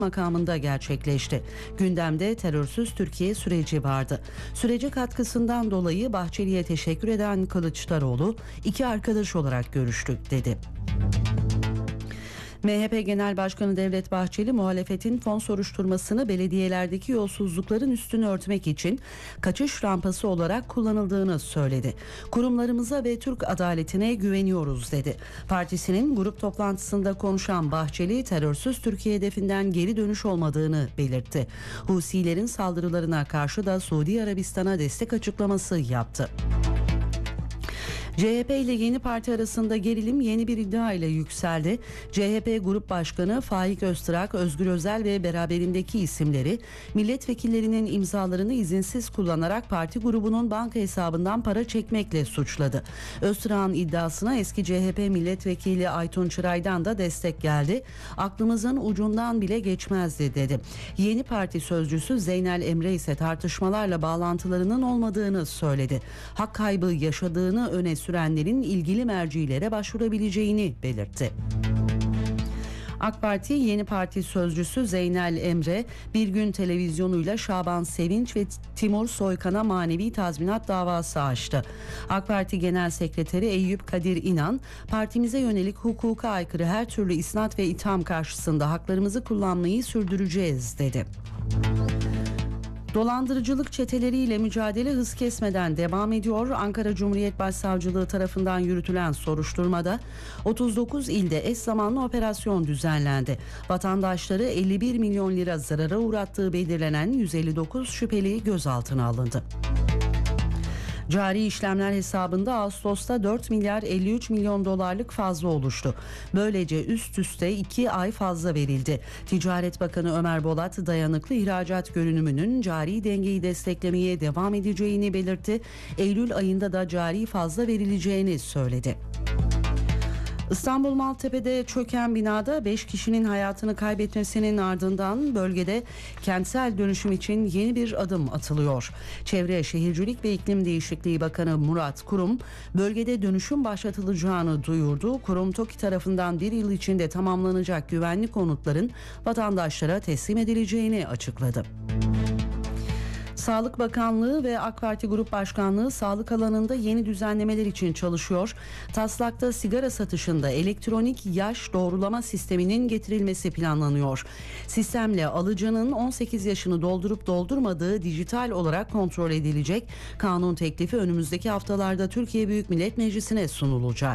makamında gerçekleşti. Gündemde terörsüz Türkiye süreci vardı. Sürece katkısından dolayı Bahçeli'ye teşekkür eden Kılıçdaroğlu, "İki arkadaş olarak görüştük" dedi. MHP Genel Başkanı Devlet Bahçeli, muhalefetin fon soruşturmasını belediyelerdeki yolsuzlukların üstünü örtmek için kaçış rampası olarak kullanıldığını söyledi. "Kurumlarımıza ve Türk adaletine güveniyoruz" dedi. Partisinin grup toplantısında konuşan Bahçeli, terörsüz Türkiye hedefinden geri dönüş olmadığını belirtti. Husilerin saldırılarına karşı da Suudi Arabistan'a destek açıklaması yaptı. CHP ile Yeni Parti arasında gerilim yeni bir iddia ile yükseldi. CHP Grup Başkanı Faik Öztürk, Özgür Özel ve beraberindeki isimleri milletvekillerinin imzalarını izinsiz kullanarak parti grubunun banka hesabından para çekmekle suçladı. Öztürk'ün iddiasına eski CHP milletvekili Aytun Çıray'dan da destek geldi. "Aklımızın ucundan bile geçmezdi" dedi. Yeni Parti sözcüsü Zeynel Emre ise tartışmalarla bağlantılarının olmadığını söyledi. Hak kaybı yaşadığını öne sürenlerin ilgili mercilere başvurabileceğini belirtti. AK Parti Yeni Parti sözcüsü Zeynel Emre, Bir Gün televizyonuyla Şaban Sevinç ve Timur Soykan'a manevi tazminat davası açtı. AK Parti Genel Sekreteri Eyüp Kadir İnan, "Partimize yönelik hukuka aykırı her türlü isnat ve itham karşısında haklarımızı kullanmayı sürdüreceğiz" dedi. Dolandırıcılık çeteleriyle mücadele hız kesmeden devam ediyor. Ankara Cumhuriyet Başsavcılığı tarafından yürütülen soruşturmada 39 ilde eş zamanlı operasyon düzenlendi. Vatandaşları 51 milyon lira zarara uğrattığı belirlenen 159 şüpheli gözaltına alındı. Cari işlemler hesabında Ağustos'ta 4 milyar 53 milyon dolarlık fazla oluştu. Böylece üst üste 2 ay fazla verildi. Ticaret Bakanı Ömer Bolat, dayanıklı ihracat görünümünün cari dengeyi desteklemeye devam edeceğini belirtti. Eylül ayında da cari fazla verileceğini söyledi. İstanbul Maltepe'de çöken binada 5 kişinin hayatını kaybetmesinin ardından bölgede kentsel dönüşüm için yeni bir adım atılıyor. Çevre, Şehircilik ve İklim Değişikliği Bakanı Murat Kurum, bölgede dönüşüm başlatılacağını duyurdu. Kurum, TOKİ tarafından bir yıl içinde tamamlanacak güvenli konutların vatandaşlara teslim edileceğini açıkladı. Sağlık Bakanlığı ve AK Parti Grup Başkanlığı sağlık alanında yeni düzenlemeler için çalışıyor. Taslakta sigara satışında elektronik yaş doğrulama sisteminin getirilmesi planlanıyor. Sistemle alıcının 18 yaşını doldurup doldurmadığı dijital olarak kontrol edilecek. Kanun teklifi önümüzdeki haftalarda Türkiye Büyük Millet Meclisi'ne sunulacak.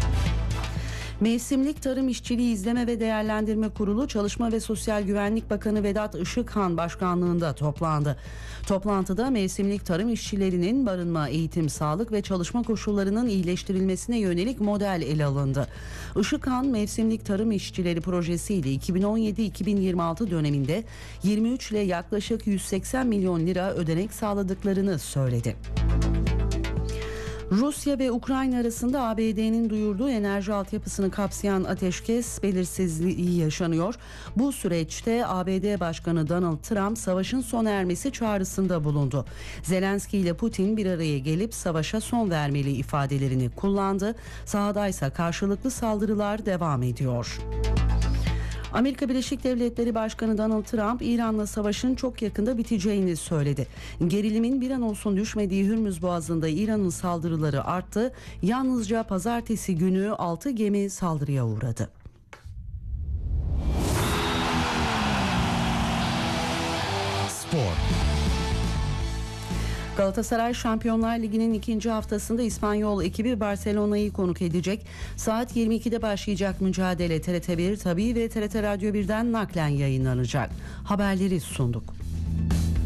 Mevsimlik Tarım İşçiliği İzleme ve Değerlendirme Kurulu, Çalışma ve Sosyal Güvenlik Bakanı Vedat Işıkhan başkanlığında toplandı. Toplantıda mevsimlik tarım işçilerinin barınma, eğitim, sağlık ve çalışma koşullarının iyileştirilmesine yönelik model ele alındı. Işıkhan, mevsimlik tarım işçileri projesiyle 2017-2026 döneminde 23 ile yaklaşık 180 milyon lira ödenek sağladıklarını söyledi. Rusya ve Ukrayna arasında ABD'nin duyurduğu enerji altyapısını kapsayan ateşkes belirsizliği yaşanıyor. Bu süreçte ABD Başkanı Donald Trump savaşın sona ermesi çağrısında bulundu. Zelenski ile Putin bir araya gelip savaşa son vermeli ifadelerini kullandı. Sahadaysa karşılıklı saldırılar devam ediyor. Amerika Birleşik Devletleri Başkanı Donald Trump, İran'la savaşın çok yakında biteceğini söyledi. Gerilimin bir an olsun düşmediği Hürmüz Boğazı'nda İran'ın saldırıları arttı. Yalnızca pazartesi günü 6 gemi saldırıya uğradı. Spor. Galatasaray Şampiyonlar Ligi'nin ikinci haftasında İspanyol ekibi Barcelona'yı konuk edecek. Saat 22'de başlayacak mücadele TRT1, Tabii ve TRT Radyo 1'den naklen yayınlanacak. Haberleri sunduk.